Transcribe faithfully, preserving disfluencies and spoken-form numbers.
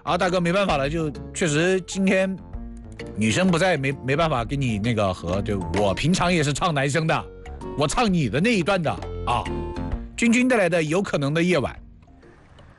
啊，大哥没办法了，就确实今天女生不在，没没办法跟你那个和，就我平常也是唱男生的，我唱你的那一段的啊。君君带来的有可能的夜晚。